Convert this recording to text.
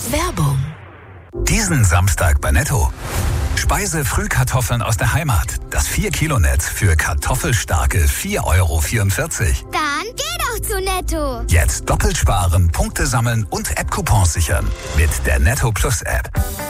Werbung. Diesen Samstag bei Netto. Speise-Frühkartoffeln aus der Heimat. Das 4-Kilo-Netz für kartoffelstarke 4,44 €. Dann geh doch zu Netto. Jetzt doppelt sparen, Punkte sammeln und App-Coupons sichern. Mit der Netto Plus App.